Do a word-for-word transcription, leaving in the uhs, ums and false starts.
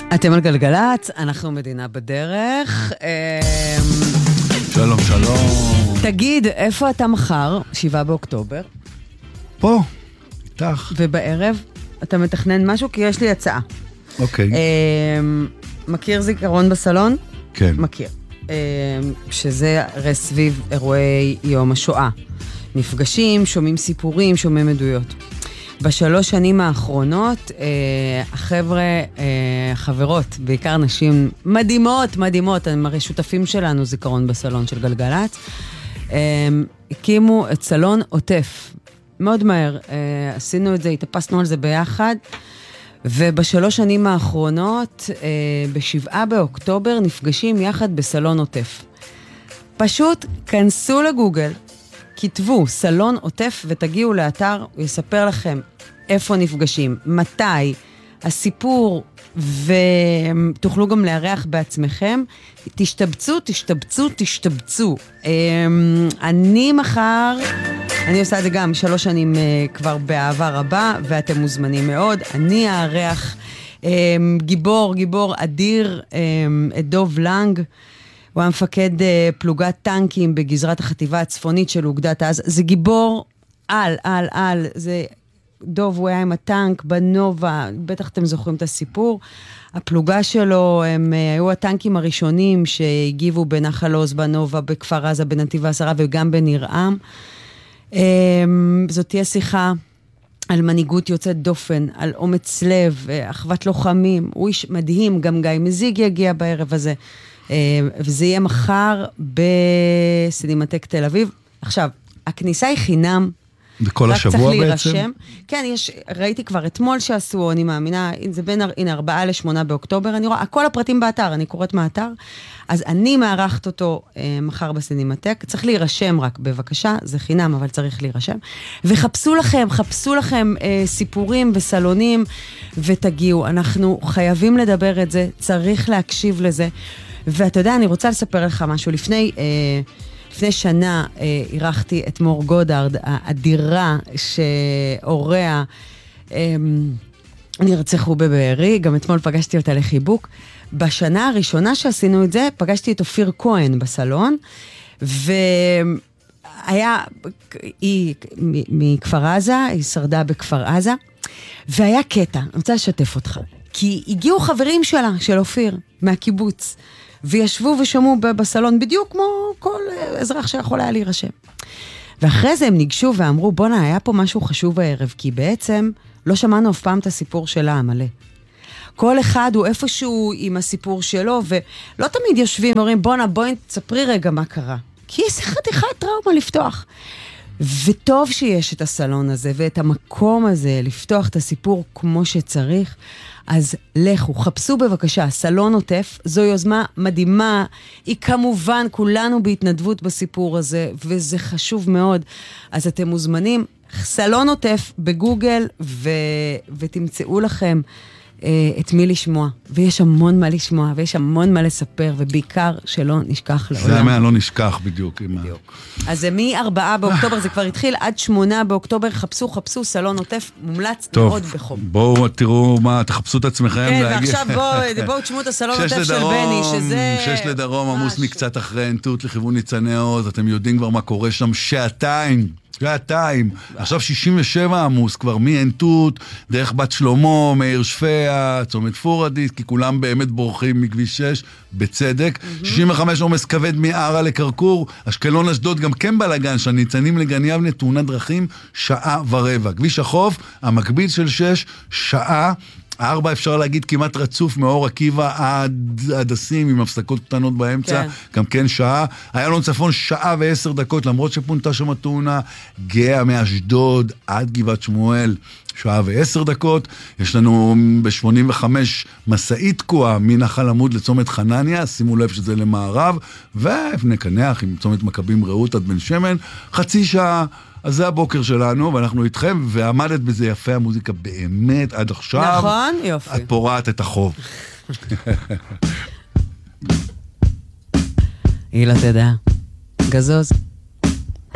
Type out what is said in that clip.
אתם על גלגלת, אנחנו מדינה בדרך. שלום, שלום. תגיד, איפה אתה מחר, שבעה באוקטובר? פה, איתך. ובערב, אתה מתכנן משהו? כי יש לי הצעה. אוקיי. מכיר זיכרון בסלון? כן. מכיר. שזה הרי סביב אירועי יום השואה. נפגשים, שומעים סיפורים, שומעים עדויות. בשלוש שנים האחרונות, החבר'ה, החברות, בעיקר נשים מדהימות, מדהימות, הם הרי שותפים שלנו, זיכרון בסלון של גלגלת, הקימו את סלון עוטף. מאוד מהר, עשינו את זה, התאפסנו על זה ביחד, ובשלוש שנים האחרונות, בשבעה באוקטובר, נפגשים יחד בסלון עוטף. פשוט כנסו לגוגל, כתבו סלון עוטף ותגיעו לאתר, הוא יספר לכם איפה נפגשים, מתי, הסיפור, ותוכלו גם לארח בעצמכם. תשתבצו, תשתבצו, תשתבצו. אני מחר, אני עושה את זה גם שלוש שנים כבר באהבה רבה, ואתם מוזמנים מאוד. אני הארח גיבור, גיבור אדיר, את דוב לנג, הוא היה מפקד פלוגת טנקים בגזרת החטיבה הצפונית של אוגדת עזה. זה גיבור על, על, על. זה דוב, הוא היה עם הטנק בנובה, בטח אתם זוכרים את הסיפור. הפלוגה שלו, הם היו הטנקים הראשונים שהגיבו בנחל עוז, בנובה, בכפר עזה, בנתיב העשרה וגם בניר-עם. זאת תהיה שיחה על מנהיגות יוצאת דופן, על אומץ לב, אחוות לוחמים. הוא איש מדהים, גם גיא מזיג יגיע בערב הזה. וזה יהיה מחר בסינמטק תל אביב. עכשיו, הכניסה היא חינם. בכל השבוע בעצם? כן, יש, ראיתי כבר אתמול שעשו, אני מאמינה, זה בין, הנה, ארבעה לשמונה באוקטובר, אני רואה, כל הפרטים באתר, אני קוראת מהאתר, אז אני מערכת אותו אה, מחר בסינמטק, צריך להירשם רק, בבקשה, זה חינם, אבל צריך להירשם, וחפשו לכם, חפשו לכם אה, סיפורים וסלונים, ותגיעו, אנחנו חייבים לדבר את זה, צריך להקשיב לזה, ואתה יודע, אני רוצה לספר לך משהו. לפני, אה, לפני שנה אה, ערכתי את מור גודארד, האדירה שהוריה אה, נרצחו בבארי, גם אתמול פגשתי אותה לחיבוק. בשנה הראשונה שעשינו את זה, פגשתי את אופיר כהן בסלון, והיה, היא מכפר עזה, היא שרדה בכפר עזה, והיה קטע, אני רוצה לשתף אותך, כי הגיעו חברים שלה, של אופיר, מהקיבוץ, וישבו ושמעו בסלון בדיוק כמו כל אזרח שיכול היה להירשם. ואחרי זה הם ניגשו ואמרו, בונה, היה פה משהו חשוב בערב, כי בעצם לא שמענו אף פעם את הסיפור שלה המלא. כל אחד הוא איפשהו עם הסיפור שלו, ולא תמיד יושבים ואומרים, בונה, בואי תספרי רגע מה קרה. כי יש חתיכת טראומה לפתוח. וטוב שיש את הסלון הזה ואת המקום הזה לפתוח את הסיפור כמו שצריך. אז לכו, חפשו בבקשה, סלון עוטף, זו יוזמה מדהימה, היא כמובן כולנו בהתנדבות בסיפור הזה, וזה חשוב מאוד. אז אתם מוזמנים, סלון עוטף בגוגל, ו... ותמצאו לכם את מי לשמוע, ויש המון מה לשמוע, ויש המון מה לספר, ובעיקר שלא נשכח לעולם. זה מה לא נשכח בדיוק. בדיוק. אז זה מ-ארבעה באוקטובר, זה כבר התחיל, עד שמונה באוקטובר, חפשו, חפשו, סלון עוטף, מומלץ מאוד בחום. בואו תראו מה, תחפשו את עצמכם. כן, ועכשיו בואו תשמעו את הסלון עוטף של בני, שזה... שש לדרום, עמוס מקצת אחרי ענתות לכיוון ניצני עוז, אתם יודעים כבר מה קורה שם, שעתיים. שעתיים, עכשיו שישים ושבע עמוס כבר מענתות, דרך בת שלמה, מאיר שפיה, צומת פורדיס, כי כולם באמת בורחים מכביש שש, בצדק. שישים וחמש עומס כבד מערה לקרקור, אשקלון אשדוד גם כן בלגן, שהניצנים לגן יבנה, תאונת דרכים, שעה ורבע. כביש החוף, המקביל של שש, שעה, ארבע אפשר להגיד כמעט רצוף מאור עקיבא עד הדסים עם הפסקות קטנות באמצע, כן. גם כן שעה. איילון צפון שעה ועשר דקות, למרות שפונתה שם התאונה. גאה מאשדוד עד גבעת שמואל, שעה ועשר דקות. יש לנו ב-שמונים וחמש מסעית תקועה מנחל עמוד לצומת חנניה, שימו לב שזה למערב, ובני קנח עם צומת מכבים רעות עד בן שמן, חצי שעה. אז זה הבוקר שלנו, ואנחנו איתכם, ועמדת בזה יפה המוזיקה באמת עד עכשיו. נכון, יופי. את פורעת את החוב. הילה תדע. גזוז.